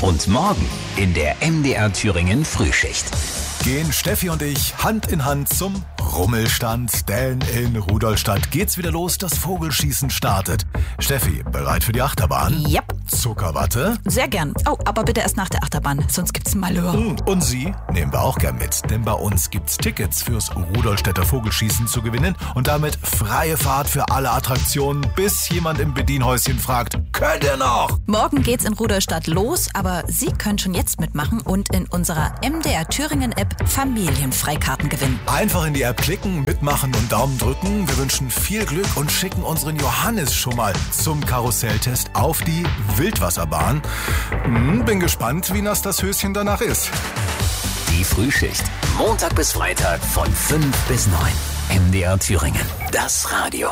Und morgen in der MDR Thüringen Frühschicht gehen Steffi und ich Hand in Hand zum Rummelstand, denn in Rudolstadt geht's wieder los, das Vogelschießen startet. Steffi, bereit für die Achterbahn? Yep. Zuckerwatte? Sehr gern. Oh, aber bitte erst nach der Achterbahn, sonst gibt's Malheur. Und Sie nehmen wir auch gern mit, denn bei uns gibt's Tickets fürs Rudolstädter Vogelschießen zu gewinnen und damit freie Fahrt für alle Attraktionen, bis jemand im Bedienhäuschen fragt, könnt ihr noch? Morgen geht's in Rudolstadt los, aber Sie können schon jetzt mitmachen und in unserer MDR Thüringen App Familienfreikarten gewinnen. Einfach in die App klicken, mitmachen und Daumen drücken. Wir wünschen viel Glück und schicken unseren Johannes schon mal zum Karusselltest auf die Wildwasserbahn. Bin gespannt, wie nass das Höschen danach ist. Die Frühschicht. Montag bis Freitag von 5 bis 9. MDR Thüringen. Das Radio.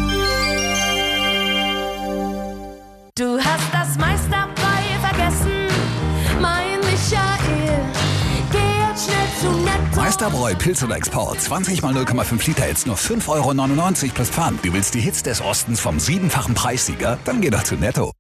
Du hast das meiste dabei vergessen, mein Michael. Geh jetzt schnell zu Netto. Meisterbräu Pilz oder Export. 20 mal 0,5 Liter jetzt nur 5,99 € plus Pfand. Du willst die Hits des Ostens vom 7-fachen Preissieger? Dann geh doch zu Netto.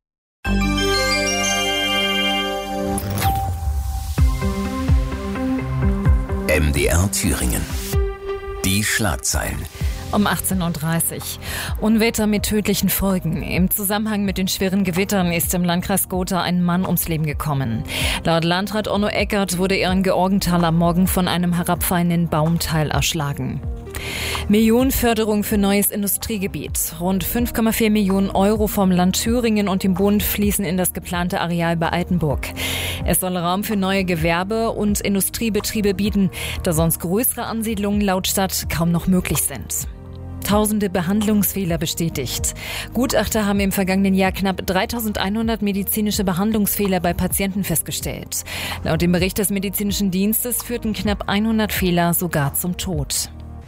MDR Thüringen. Die Schlagzeilen. Um 18:30 Uhr. Unwetter mit tödlichen Folgen. Im Zusammenhang mit den schweren Gewittern ist im Landkreis Gotha ein Mann ums Leben gekommen. Laut Landrat Onno Eckert wurde er in Georgenthal am Morgen von einem herabfallenden Baumteil erschlagen. Millionenförderung für neues Industriegebiet. Rund 5,4 Millionen € vom Land Thüringen und dem Bund fließen in das geplante Areal bei Altenburg. Es soll Raum für neue Gewerbe- und Industriebetriebe bieten, da sonst größere Ansiedlungen laut Stadt kaum noch möglich sind. Tausende Behandlungsfehler bestätigt. Gutachter haben im vergangenen Jahr knapp 3.100 medizinische Behandlungsfehler bei Patienten festgestellt. Laut dem Bericht des medizinischen Dienstes führten knapp 100 Fehler sogar zum Tod.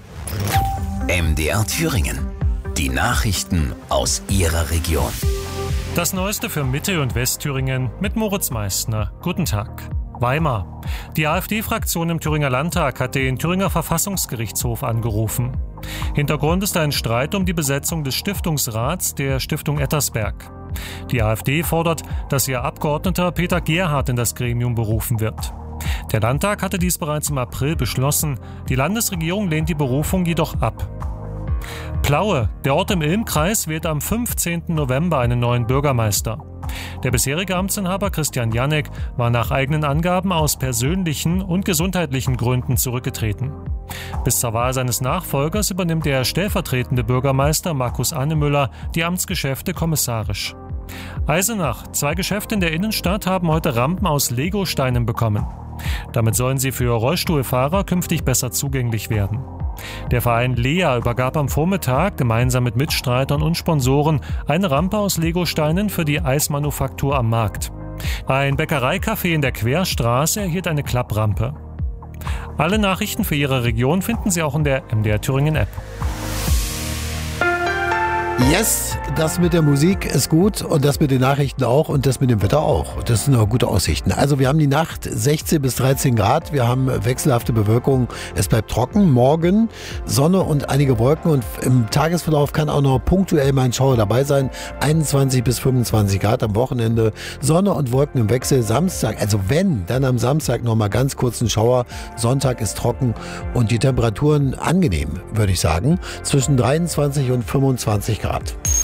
MDR Thüringen. Die Nachrichten aus Ihrer Region. Das Neueste für Mitte- und Westthüringen mit Moritz Meissner. Guten Tag. Weimar. Die AfD-Fraktion im Thüringer Landtag hat den Thüringer Verfassungsgerichtshof angerufen. Hintergrund ist ein Streit um die Besetzung des Stiftungsrats der Stiftung Ettersberg. Die AfD fordert, dass ihr Abgeordneter Peter Gerhardt in das Gremium berufen wird. Der Landtag hatte dies bereits im April beschlossen. Die Landesregierung lehnt die Berufung jedoch ab. Plaue. Der Ort im Ilm-Kreis wählt am 15. November einen neuen Bürgermeister. Der bisherige Amtsinhaber Christian Janek war nach eigenen Angaben aus persönlichen und gesundheitlichen Gründen zurückgetreten. Bis zur Wahl seines Nachfolgers übernimmt der stellvertretende Bürgermeister Markus Annemüller die Amtsgeschäfte kommissarisch. Eisenach. 2 Geschäfte in der Innenstadt haben heute Rampen aus Legosteinen bekommen. Damit sollen sie für Rollstuhlfahrer künftig besser zugänglich werden. Der Verein Lea übergab am Vormittag gemeinsam mit Mitstreitern und Sponsoren eine Rampe aus Legosteinen für die Eismanufaktur am Markt. Ein Bäckereicafé in der Querstraße erhielt eine Klapprampe. Alle Nachrichten für Ihre Region finden Sie auch in der MDR Thüringen App. Yes, das mit der Musik ist gut und das mit den Nachrichten auch und das mit dem Wetter auch. Das sind auch gute Aussichten. Also wir haben die Nacht 16 bis 13 Grad, wir haben wechselhafte Bewölkung, es bleibt trocken. Morgen Sonne und einige Wolken und im Tagesverlauf kann auch noch punktuell mal ein Schauer dabei sein. 21 bis 25 Grad am Wochenende, Sonne und Wolken im Wechsel. Samstag, also wenn, dann am Samstag noch mal ganz kurz ein Schauer. Sonntag ist trocken und die Temperaturen angenehm, würde ich sagen, zwischen 23 und 25 Grad.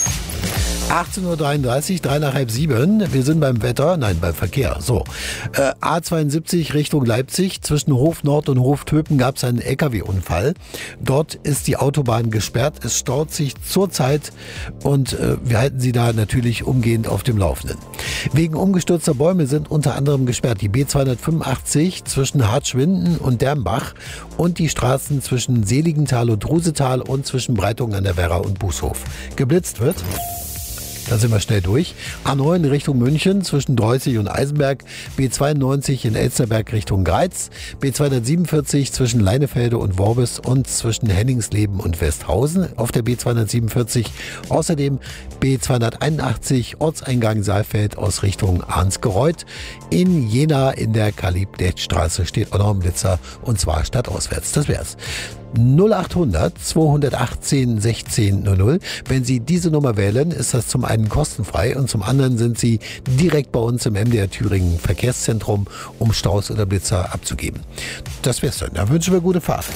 18:33 Uhr, 3 nach halb 7. Wir sind beim Wetter, nein, beim Verkehr. So, A72 Richtung Leipzig. Zwischen Hof Nord und Hof Töpen gab es einen LKW-Unfall. Dort ist die Autobahn gesperrt. Es staut sich zurzeit und wir halten Sie da natürlich umgehend auf dem Laufenden. Wegen umgestürzter Bäume sind unter anderem gesperrt die B285 zwischen Hartschwinden und Dermbach und die Straßen zwischen Seligenthal und Drusetal und zwischen Breitungen an der Werra und Bußhof. Geblitzt wird. Da sind wir schnell durch. A9 Richtung München zwischen Dreußig und Eisenberg. B92 in Elsterberg Richtung Greiz. B247 zwischen Leinefelde und Worbis und zwischen Henningsleben und Westhausen auf der B247. Außerdem B281 Ortseingang Saalfeld aus Richtung Arnsgereuth. In Jena in der Kalibdettstraße steht auch noch ein Blitzer und zwar stadtauswärts. Das wär's. 0800 218 1600. Wenn Sie diese Nummer wählen, ist das zum einen kostenfrei und zum anderen sind Sie direkt bei uns im MDR Thüringen Verkehrszentrum, um Staus oder Blitzer abzugeben. Das wär's dann. Da wünschen wir gute Fahrt.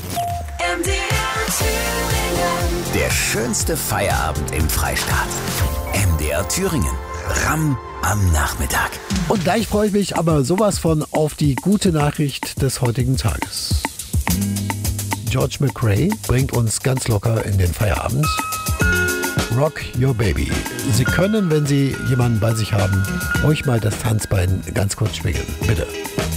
Der schönste Feierabend im Freistaat. MDR Thüringen. Ramm am Nachmittag. Und gleich freue ich mich aber sowas von auf die gute Nachricht des heutigen Tages. George McRae bringt uns ganz locker in den Feierabend. Rock Your Baby. Sie können, wenn Sie jemanden bei sich haben, ruhig mal das Tanzbein ganz kurz schwingen. Bitte.